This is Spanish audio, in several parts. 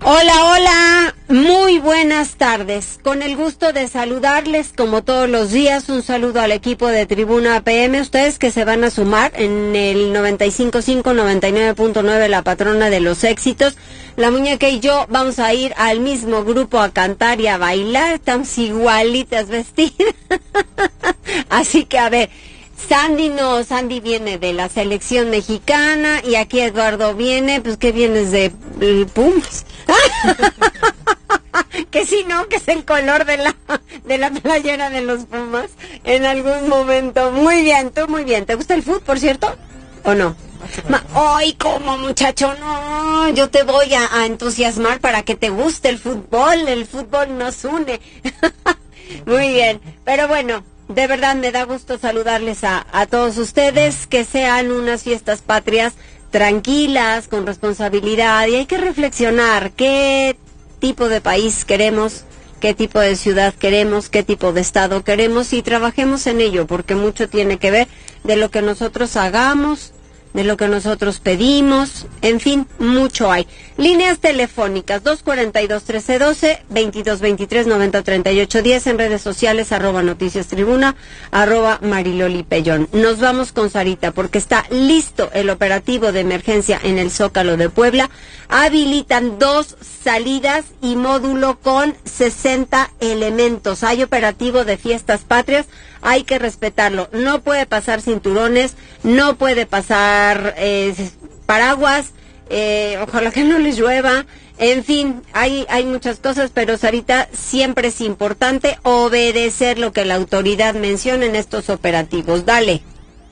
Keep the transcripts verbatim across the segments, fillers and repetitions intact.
Hola, hola, muy buenas tardes. Con el gusto de saludarles como todos los días, un saludo al equipo de Tribuna A P M, ustedes que se van a sumar en el noventa y cinco punto cinco, noventa y nueve punto nueve, la patrona de los éxitos. La muñeca y yo vamos a ir al mismo grupo a cantar y a bailar, estamos igualitas vestidas. Así que a ver, Sandy no, Sandy viene de la selección mexicana y aquí Eduardo viene, pues que vienes de eh, Pumas. Que si no, que es el color de la de la playera de los Pumas en algún momento. Muy bien, tú muy bien. ¿Te gusta el fútbol, por cierto? ¿O no? Ma- Ay, ¿cómo, muchacho? No, yo te voy a, a entusiasmar para que te guste el fútbol. El fútbol nos une. Muy bien, pero bueno, de verdad me da gusto saludarles a, a todos ustedes, que sean unas fiestas patrias tranquilas, con responsabilidad, y hay que reflexionar qué tipo de país queremos, qué tipo de ciudad queremos, qué tipo de estado queremos, y trabajemos en ello, porque mucho tiene que ver de lo que nosotros hagamos, de lo que nosotros pedimos, en fin, mucho hay. Líneas telefónicas, dos cuarenta y dos, trece doce, veintidós veintitrés, noventa treinta y ocho diez, en redes sociales, arroba Noticias Tribuna, arroba Mariloli Pellón. Nos vamos con Sarita, porque está listo el operativo de emergencia en el Zócalo de Puebla. Habilitan dos salidas y módulo con sesenta elementos. Hay operativo de fiestas patrias, hay que respetarlo. No puede pasar cinturones, no puede pasar eh, paraguas, eh, ojalá que no les llueva. En fin, hay, hay muchas cosas, pero Sarita, siempre es importante obedecer lo que la autoridad menciona en estos operativos. Dale.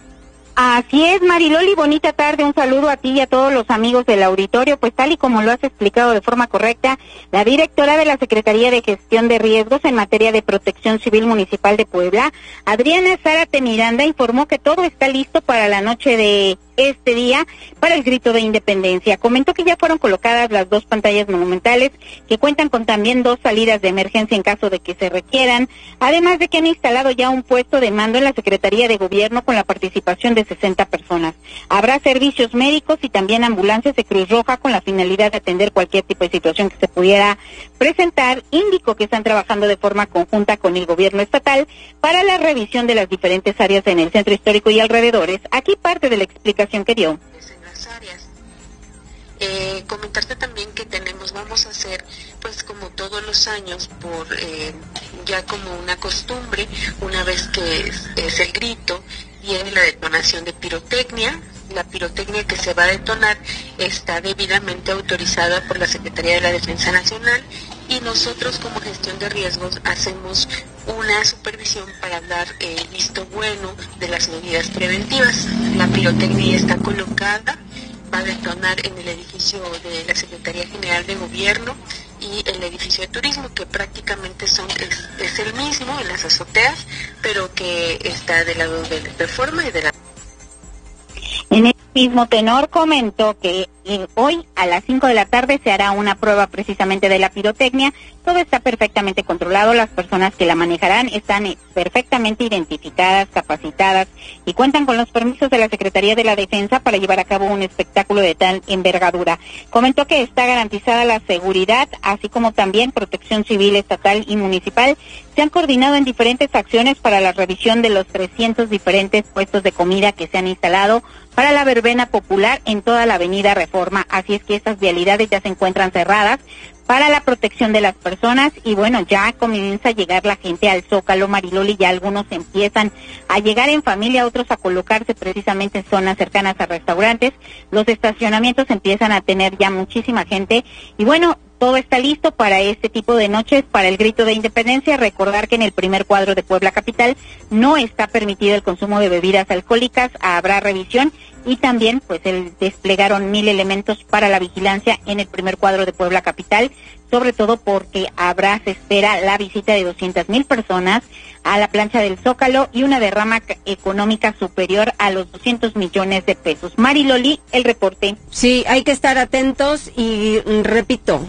Así es, Mariloli, bonita tarde, un saludo a ti y a todos los amigos del auditorio. Pues tal y como lo has explicado de forma correcta, la directora de la Secretaría de Gestión de Riesgos en materia de Protección Civil Municipal de Puebla, Adriana Zárate Miranda, informó que todo está listo para la noche de este día para el grito de independencia. Comentó que ya fueron colocadas las dos pantallas monumentales, que cuentan con también dos salidas de emergencia en caso de que se requieran, además de que han instalado ya un puesto de mando en la Secretaría de Gobierno con la participación de sesenta personas. Habrá servicios médicos y también ambulancias de Cruz Roja con la finalidad de atender cualquier tipo de situación que se pudiera presentar. Indicó que están trabajando de forma conjunta con el gobierno estatal para la revisión de las diferentes áreas en el centro histórico y alrededores. Aquí parte de la explicación que dio. En las áreas. Eh, comentarte también que tenemos, vamos a hacer, pues como todos los años, por eh, ya como una costumbre, una vez que es, es el grito, viene la detonación de pirotecnia. La pirotecnia que se va a detonar está debidamente autorizada por la Secretaría de la Defensa Nacional, y nosotros como gestión de riesgos hacemos una supervisión para dar el eh, visto bueno de las medidas preventivas. La pirotecnia está colocada, va a detonar en el edificio de la Secretaría General de Gobierno y el edificio de Turismo, que prácticamente son es, es el mismo en las azoteas, pero que está del lado de Reforma y de la... En el mismo tenor comentó que eh, hoy a las cinco de la tarde se hará una prueba precisamente de la pirotecnia. Todo está perfectamente controlado, las personas que la manejarán están eh, perfectamente identificadas, capacitadas y cuentan con los permisos de la Secretaría de la Defensa para llevar a cabo un espectáculo de tal envergadura. Comentó que está garantizada la seguridad, así como también protección civil estatal y municipal. Se han coordinado en diferentes acciones para la revisión de los trescientos diferentes puestos de comida que se han instalado para la verbena popular en toda la avenida Reforma, así es que estas vialidades ya se encuentran cerradas para la protección de las personas, y bueno, ya comienza a llegar la gente al Zócalo, Mariloli, ya algunos empiezan a llegar en familia, otros a colocarse precisamente en zonas cercanas a restaurantes, los estacionamientos empiezan a tener ya muchísima gente, y bueno, todo está listo para este tipo de noches, para el grito de independencia. Recordar que en el primer cuadro de Puebla Capital no está permitido el consumo de bebidas alcohólicas, habrá revisión, y también pues el desplegaron mil elementos para la vigilancia en el primer cuadro de Puebla Capital, sobre todo porque habrá, se espera la visita de doscientas mil personas a la plancha del Zócalo y una derrama económica superior a los doscientos millones de pesos. Mariloli, el reporte. Sí, hay que estar atentos y repito,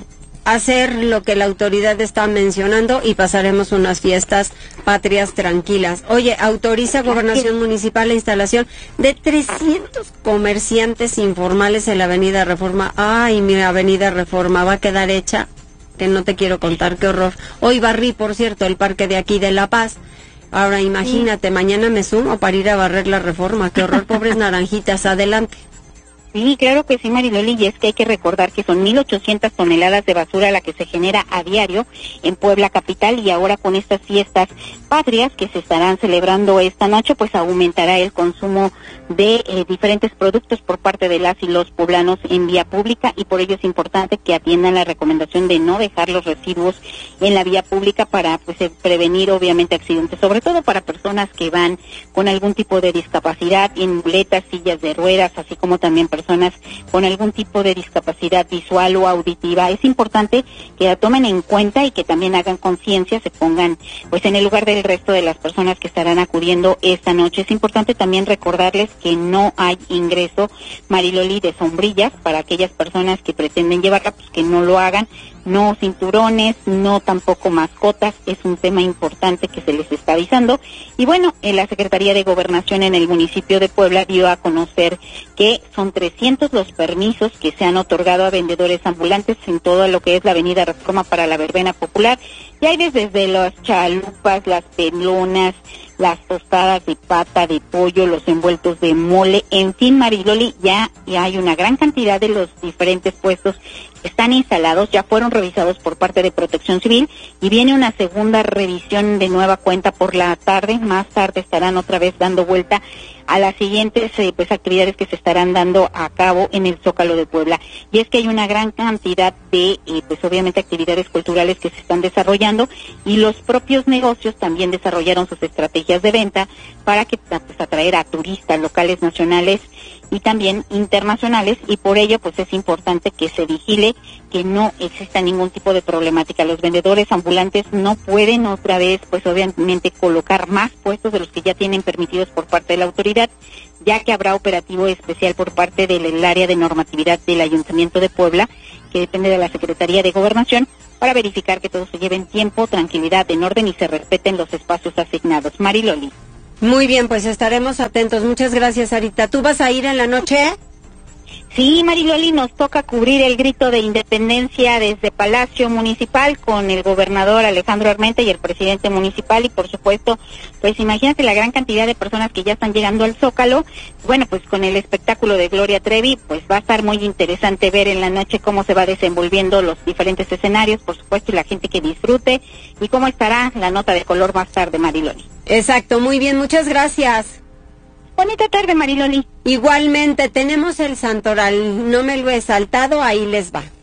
hacer lo que la autoridad está mencionando y pasaremos unas fiestas patrias tranquilas. Oye, autoriza Gobernación Municipal la instalación de trescientos comerciantes informales en la Avenida Reforma. Ay, mi Avenida Reforma va a quedar hecha, que no te quiero contar, qué horror. Hoy barrí, por cierto, el parque de aquí de La Paz. Ahora imagínate, sí. Mañana me sumo para ir a barrer la Reforma. Qué horror, pobres naranjitas, adelante. Sí, claro que sí, Mariloli, y es que hay que recordar que son mil ochocientas toneladas de basura la que se genera a diario en Puebla capital, y ahora con estas fiestas patrias que se estarán celebrando esta noche, pues aumentará el consumo de eh, diferentes productos por parte de las y los poblanos en vía pública, y por ello es importante que atiendan la recomendación de no dejar los residuos en la vía pública para pues prevenir obviamente accidentes, sobre todo para personas que van con algún tipo de discapacidad, en muletas, sillas de ruedas, así como también personas personas con algún tipo de discapacidad visual o auditiva. Es importante que la tomen en cuenta y que también hagan conciencia, se pongan pues en el lugar del resto de las personas que estarán acudiendo esta noche. Es importante también recordarles que no hay ingreso, Mariloli, de sombrillas para aquellas personas que pretenden llevarla, pues que no lo hagan. No cinturones, no tampoco mascotas, es un tema importante que se les está avisando. Y bueno, en la Secretaría de Gobernación en el municipio de Puebla dio a conocer que son trescientos los permisos que se han otorgado a vendedores ambulantes en todo lo que es la Avenida Reforma para la verbena popular. Y hay desde las chalupas, las pelonas, las tostadas de pata, de pollo, los envueltos de mole, en fin, Mariloli, ya, ya hay una gran cantidad de los diferentes puestos que están instalados, ya fueron revisados por parte de Protección Civil, y viene una segunda revisión de nueva cuenta por la tarde. Más tarde estarán otra vez dando vuelta a las siguientes eh, pues actividades que se estarán dando a cabo en el Zócalo de Puebla. Y es que hay una gran cantidad de eh, pues obviamente actividades culturales que se están desarrollando, y los propios negocios también desarrollaron sus estrategias de venta para que pues atraer a turistas locales, nacionales y también internacionales, y por ello pues es importante que se vigile que no exista ningún tipo de problemática. Los vendedores ambulantes no pueden otra vez pues obviamente colocar más puestos de los que ya tienen permitidos por parte de la autoridad, ya que habrá operativo especial por parte del área de normatividad del Ayuntamiento de Puebla, que depende de la Secretaría de Gobernación, para verificar que todo se lleve en tiempo, tranquilidad, en orden y se respeten los espacios asignados. Mariloli. Muy bien, pues estaremos atentos. Muchas gracias, Sarita. ¿Tú vas a ir en la noche? Sí, Mariloli, nos toca cubrir el grito de independencia desde Palacio Municipal con el gobernador Alejandro Armenta y el presidente municipal, y por supuesto, pues imagínate la gran cantidad de personas que ya están llegando al Zócalo. Bueno, pues con el espectáculo de Gloria Trevi, pues va a estar muy interesante ver en la noche cómo se va desenvolviendo los diferentes escenarios, por supuesto, y la gente que disfrute, y cómo estará la nota de color más tarde, Mariloli. Exacto, muy bien, muchas gracias. Bonita tarde, Mariloli. Igualmente, tenemos el santoral, no me lo he saltado, ahí les va.